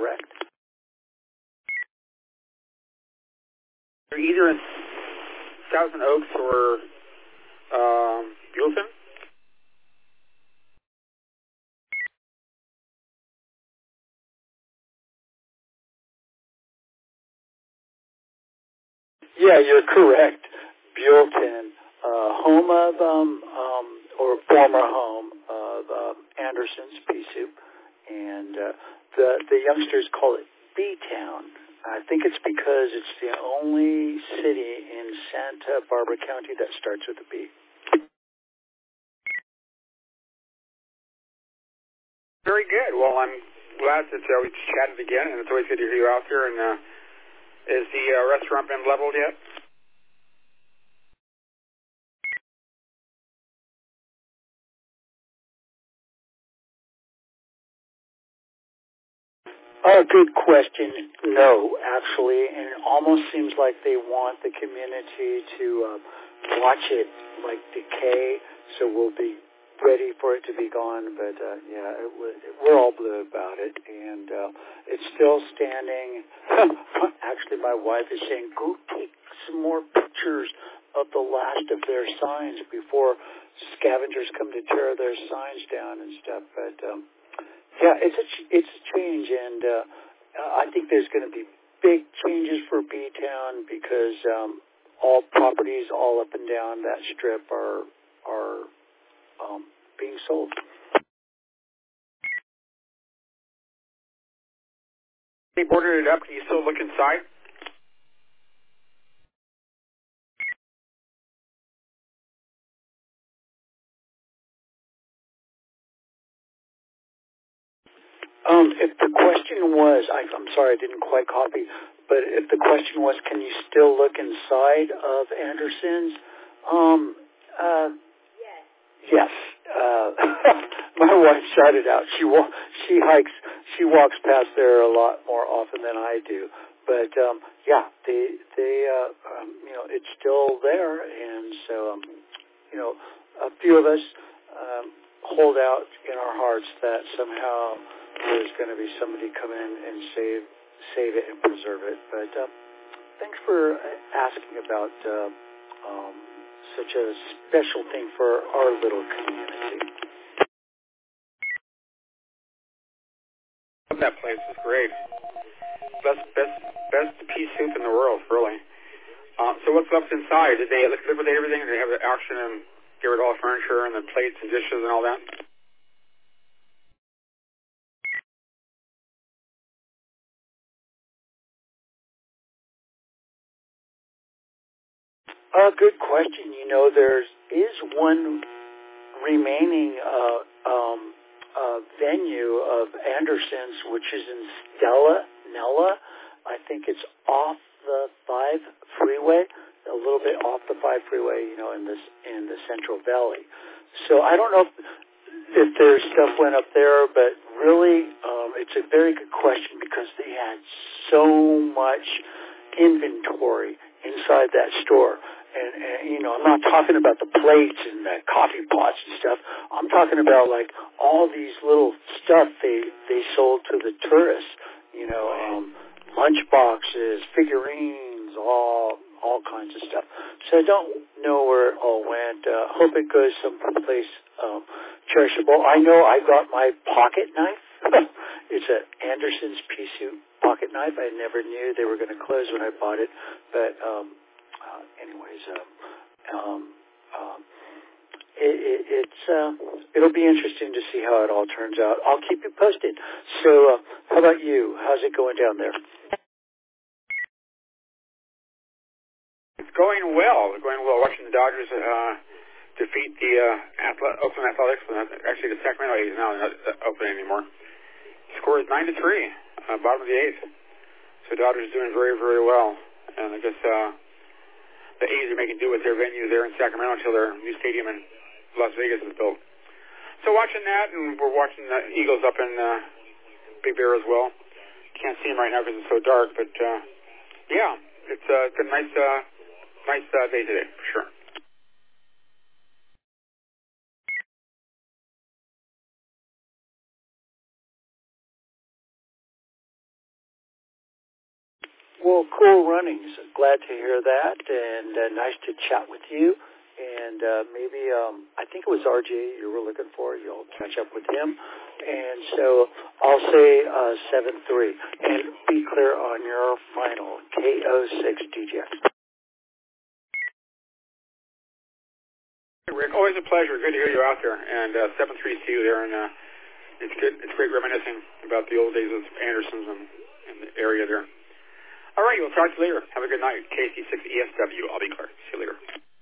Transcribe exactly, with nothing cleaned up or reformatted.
correct. They're either in Thousand Oaks or um, Buellton? Yeah, you're correct. Buellton, uh, home of, um, um, or former home of um, Anderson's Pea Soup, and uh, the the youngsters call it B-Town. I think it's because it's the only city in Santa Barbara County that starts with a B. Very good. Well, I'm glad that uh, we chatted again, and it's always good to hear you out here. And uh, is the uh, restaurant been leveled yet? Oh, good question. No, actually, and it almost seems like they want the community to uh, watch it like decay, so we'll be ready for it to be gone. But uh, yeah, it, we're all blue about it, and uh, it's still standing. Actually, my wife is saying, "Go take some more pictures of the last of their signs before scavengers come to tear their signs down and stuff." But um, yeah, it's a it's a change, and uh, I think there's going to be big changes for B-Town because um, all properties all up and down that strip are are um, being sold. They boarded it up. Can you still look inside? Um, if the question was, I, I'm sorry, I didn't quite copy, but if the question was, can you still look inside of Anderson's? Um, uh, yes. Uh, my wife shouted out. She wa- she hikes, she walks past there a lot more often than I do. But um, yeah, they they uh, um, you know it's still there, and so um, you know a few of us um, hold out in our hearts that somehow there's going to be somebody come in and save save it and preserve it. But uh, thanks for asking about uh, um, such a special thing for our little community. That place is great. Best best best pea soup in the world, really. Uh, so what's left inside? Did they liquidate everything? Did they have the auction and get rid of all the furniture and the plates and dishes and all that? Uh, good question. You know, there is one remaining uh, um, uh, venue of Anderson's, which is in Stella, Nella. I think it's off the five freeway, a little bit off the five freeway, you know, in this in the Central Valley. So I don't know if, if their stuff went up there, but really, um, it's a very good question because they had so much inventory inside that store. And, and, you know, I'm not talking about the plates and the coffee pots and stuff. I'm talking about, like, all these little stuff they, they sold to the tourists, you know, um, lunch boxes, figurines, all all kinds of stuff. So I don't know where it all went. Uh, hope it goes someplace um, cherishable. I know I got my pocket knife. It's an Anderson's Pea Soup pocket knife. I never knew they were going to close when I bought it. But um, uh, anyways, um, um, um, it, it, it's uh, it'll be interesting to see how it all turns out. I'll keep you posted. So uh, how about you? How's it going down there? It's going well. It's going well. Watching the Dodgers uh, defeat the uh, Athle- Oakland Athletics. Actually, the Sacramento A's now not open anymore. Score is nine to three, uh, bottom of the eighth. So Dodgers are doing very, very well. And I guess uh, the A's are making do with their venue there in Sacramento until their new stadium in Las Vegas is built. So watching that, and we're watching the Eagles up in uh, Big Bear as well. Can't see them right now because it's so dark, but uh, yeah, it's, uh, it's a nice, uh, nice uh, day today for sure. Well, cool runnings. Glad to hear that, and uh, nice to chat with you. And uh, maybe, um, I think it was R J you were looking for. You'll catch up with him. And so I'll say uh, seven three. And be clear on your final, K O six D J. Hey, Rick, always a pleasure. Good to hear you out there. And uh, seven three see you there. And uh, it's good. It's great reminiscing about the old days of Andersons and, and the area there. All right, we'll talk to you later. Have a good night. K C six E S W. I'll be clear. See you later.